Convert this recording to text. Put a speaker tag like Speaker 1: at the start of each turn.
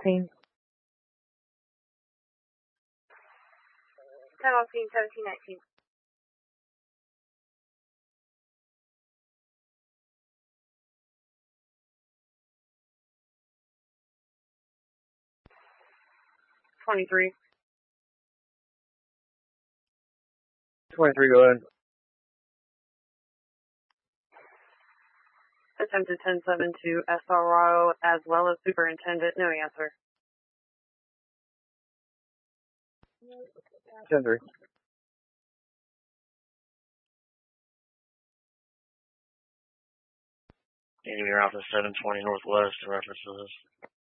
Speaker 1: Alpine.
Speaker 2: 10 Alpine, 1719. $23.
Speaker 3: 23, go ahead.
Speaker 2: Attempted 1072 SRO as well as Superintendent. No answer.
Speaker 3: 10-3.
Speaker 4: Enemy Alpha 720 Northwest in reference to this.